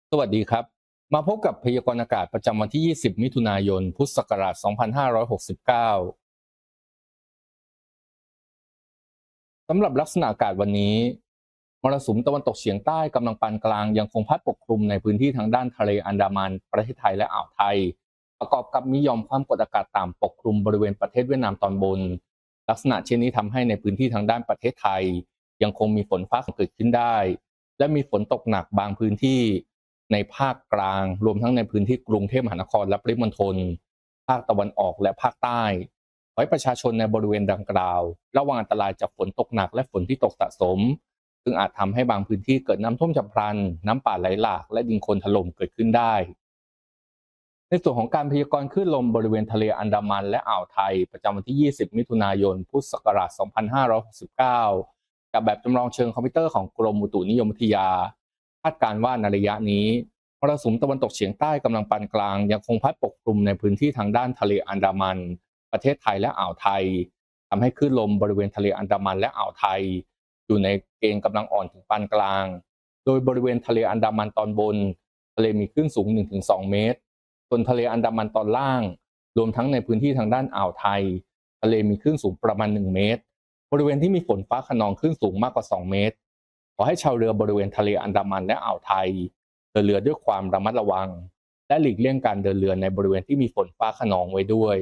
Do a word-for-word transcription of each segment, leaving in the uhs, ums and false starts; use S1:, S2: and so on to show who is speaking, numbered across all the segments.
S1: สวัสดีครับมาพบกับพยากรณ์อากาศประจำวันที่ ยี่สิบ มิถุนายน พุทธศักราช สองพันห้าร้อยหกสิบเก้า สำหรับลักษณะอากาศวันนี้มรสุมตะวันตกเฉียงใต้กำลังปานกลางยังคงพัดปกคลุมในพื้นที่ทางด้านทะเลอันดามันประเทศไทยและอ่าวไทยประกอบกับมีหย่อมความกดอากาศต่ำปกคลุมบริเวณประเทศเวียดนามตอนบนลักษณะเช่นนี้ทำให้ในพื้นที่ทางด้านประเทศไทยยังคงมีฝนฟ้าขนองเกิดขึ้นได้และมีฝนตกหนักบางพื้นที่ในภาคกลางรวมทั้งในพื้นที่กรุงเทพมหานครและปริมณฑลภาคตะวันออกและภาคใต้ ขอให้ประชาชนในบริเวณดังกล่าวระวังอันตรายจากฝนตกหนักและฝนที่ตกสะสมซึ่งอาจทำให้บางพื้นที่เกิดน้ำท่วมฉับพลันน้ำป่าไหลหลากและดินโคลนถล่มเกิดขึ้นได้ในส่วนของการพยากรณ์คลื่นลมบริเวณทะเลอันดามันและอ่าวไทยประจำวันที่ ยี่สิบ มิถุนายน พุทธศักราช สองพันห้าร้อยหกสิบเก้า กับแบบจำลองเชิงคอมพิวเตอร์ของกรมอุตุนิยมวิทยาคาดการณ์ว่าในระยะนี้มรสุมตะวันตกเฉียงใต้กำลังปานกลางยังคงพัดปกคลุมในพื้นที่ทางด้านทะเลอันดามันประเทศไทยและอ่าวไทยทำให้คลื่นลมบริเวณทะเลอันดามันและอ่าวไทยอยู่ในเกณฑ์กำลังอ่อนถึงปานกลางโดยบริเวณทะเลอันดามันตอนบนทะเลมีคลื่นสูง หนึ่งถึงสอง เมตรส่วนทะเลอันดามันตอนล่างรวมทั้งในพื้นที่ทางด้านอ่าวไทยทะเลมีคลื่นสูงประมาณหนึ่งเมตรบริเวณที่มีฝนฟ้าคะนองคลื่นสูงมากกว่าสองเมตรขอให้ชาวเรือบริเวณทะเลอันดามันและอ่าวไทยเดินเรือด้วยความระมัดระวังและหลีกเลี่ยงการเดินเรือในบริเวณที่มีฝนฟ้าคะนองไว้ด้วย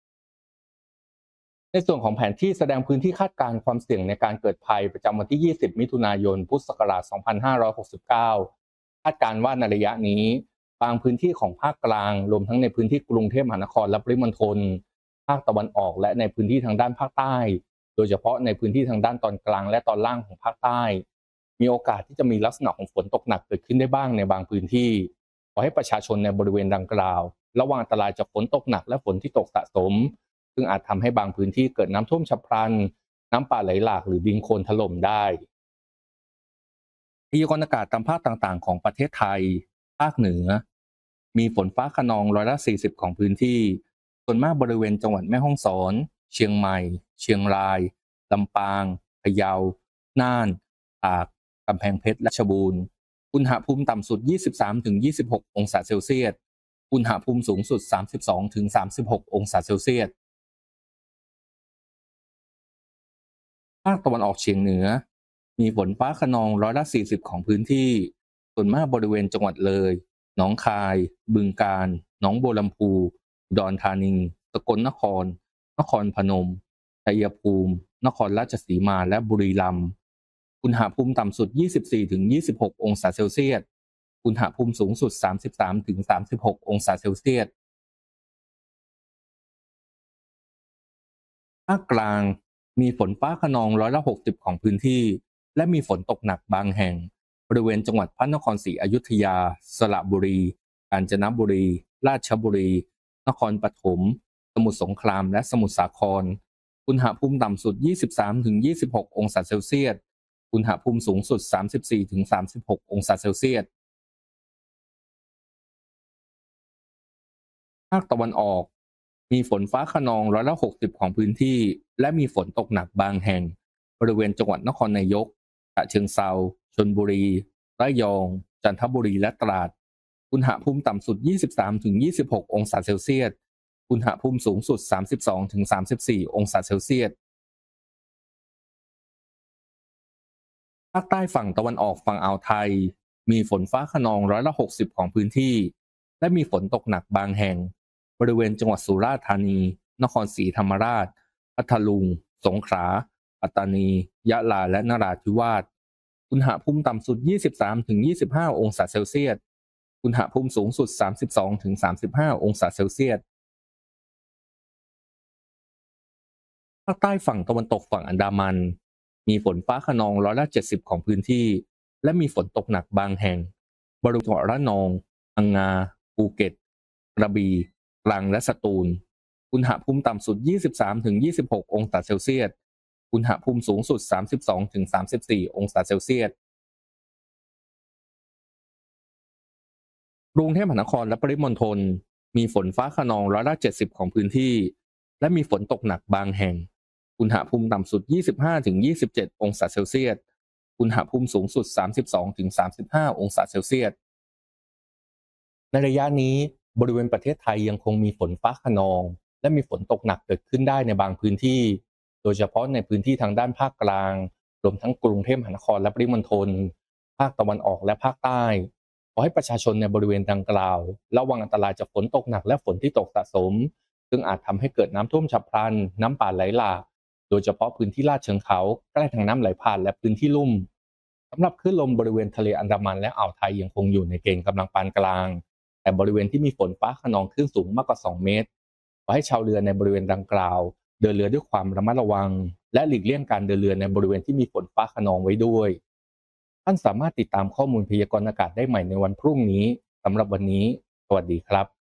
S1: ในส่วนของแผนที่แสดงพื้นที่คาดการณ์ความเสี่ยงในการเกิดภัยประจำวันที่ ยี่สิบ มิถุนายน พุทธศักราช สองพันห้าร้อยหกสิบเก้า คาดการณ์ว่าในระยะนี้บางพื้นที่ของภาคกลางรวมทั้งในพื้นที่กรุงเทพมหานครและปริมณฑลภาคตะวันออกและในพื้นที่ทางด้านภาคใต้โดยเฉพาะในพื้นที่ทางด้านตอนกลางและตอนล่างของภาคใต้มีโอกาสที่จะมีลักษณะของฝนตกหนักเกิดขึ้นได้บ้างในบางพื้นที่ขอให้ประชาชนในบริเวณดังกล่าวระวังอันตรายจากฝนตกหนักและฝนที่ตกสะสมซึ่งอาจทำให้บางพื้นที่เกิดน้ำท่วมฉับพลันน้ำป่าไหลหลากหรือดินโคลนถล่มได้พยากรณ์อากาศตามภาคต่างๆของประเทศไทยภาคเหนือมีฝนฟ้าคะนองร้อยละสี่สิบของพื้นที่ส่วนมากบริเวณจังหวัดแม่ฮ่องสอนเชียงใหม่เชียงรายลำปางพะเยาน่านตากกำแพงเพชรและราชบูรณ์อุณหภูมิต่ำสุด ยี่สิบสามถึงยี่สิบหก องศาเซลเซียสอุณหภูมิสูงสุด สามสิบสองถึงสามสิบหก องศาเซลเซียส ภาคตะวันออกเฉียงเหนือมีฝนฟ้าคะนองร้อยละสี่สิบของพื้นที่ส่วนมากบริเวณจังหวัดเลยหนองคายบึงกาฬหนองบัวลำพูอุดรธานีสกลนครนครพนมชัยภูมินครราชสีมาและบุรีรัมย์อุณหภูมิต่ำสุด ยี่สิบสี่ถึงยี่สิบหก องศาเซลเซียสอุณหภูมิสูงสุด สามสิบสามถึงสามสิบหก องศาเซลเซียส ภาคกลางมีฝนฟ้าคะนองร้อยละหกสิบของพื้นที่และมีฝนตกหนักบางแห่งบริเวณจังหวัดพระนครศรีอยุธยาสระบุรีกาญจนบุรีราชบุรีนครปฐมสมุทรสงครามและสมุทรสาครอุณหภูมิต่ำสุด ยี่สิบสามถึงยี่สิบหก องศาเซลเซียสอุณหภูมิสูงสุด สามสิบสี่ถึงสามสิบหก องศาเซลเซียส ภาคตะวันออกมีฝนฟ้าคะนองร้อยละหกสิบของพื้นที่และมีฝนตกหนักบางแห่งบริเวณจังหวัดนครนายกฉะเชิงเทราชลบุรีระยองจันทบุรีและตราดอุณหภูมิต่ำสุด ยี่สิบสามถึงยี่สิบหก องศาเซลเซียสอุณหภูมิสูงสุด สามสิบสองถึงสามสิบสี่ องศาเซลเซียส ภาคใต้ฝั่งตะวันออกฝั่งอ่าวไทยมีฝนฟ้าคะนองร้อยละหกสิบของพื้นที่และมีฝนตกหนักบางแห่งบริเวณจังหวัดสุราษฎร์ธานีนครศรีธรรมราชพัทลุงสงขลาปัตตานียะลาและนราธิวาสอุณหภูมิต่ำสุด ยี่สิบสามถึงยี่สิบห้า องศาเซลเซียสอุณหภูมิสูงสุด สามสิบสองถึงสามสิบห้า องศาเซลเซียส ภาคใต้ฝั่งตะวันตกฝั่งอันดามันมีฝนฟ้าคะนองร้อยละเจ็ดสิบของพื้นที่และมีฝนตกหนักบางแห่งบริเวณจังหวัดระนองพังงาภูเก็ตกระบี่ตรังและสตูลอุณหภูมิต่ำสุด ยี่สิบสามถึงยี่สิบหก องศาเซลเซียสอุณหภูมิสูงสุด สามสิบสองถึงสามสิบสี่ องศาเซลเซียสกรุงเทพมหานครและปริมณฑลมีฝนฟ้าคะนองร้อยละเจ็ดสิบของพื้นที่และมีฝนตกหนักบางแห่งอุณหภูมิต่ำสุด ยี่สิบห้าถึงยี่สิบเจ็ด องศาเซลเซียสอุณหภูมิสูงสุด สามสิบสองถึงสามสิบห้า องศาเซลเซียสในระยะนี้บริเวณประเทศไทยยังคงมีฝนฟ้าคะนองและมีฝนตกหนักเกิดขึ้นได้ในบางพื้นที่โดยเฉพาะในพื้นที่ทางด้านภาคกลางรวมทั้งกรุงเทพมหานครและปริมณฑลภาคตะวันออกและภาคใต้ขอให้ประชาชนในบริเวณดังกล่าวระวังอันตรายจากฝนตกหนักและฝนที่ตกสะสมซึ่งอาจทำให้เกิดน้ำท่วมฉับพลันน้ำป่าไหลหลากโดยเฉพาะพื้นที่ลาดเชิงเขาใกล้ทางน้ำไหลผ่านและพื้นที่ลุ่มสำหรับคลื่นลมบริเวณทะเลอันดามันและอ่าวไทยยังคงอยู่ในเกณฑ์กำลังปานกลางแต่บริเวณที่มีฝนฟ้าคะนองคลื่นสูงมากกว่าสองเมตรขอให้ชาวเรือในบริเวณดังกล่าวเดินเรือด้วยความระมัดระวังและหลีกเลี่ยงการเดินเรือในบริเวณที่มีฝนฟ้าคะนองไว้ด้วยท่านสามารถติดตามข้อมูลพยากรณ์อากาศได้ใหม่ในวันพรุ่งนี้สำหรับวันนี้สวัสดีครับ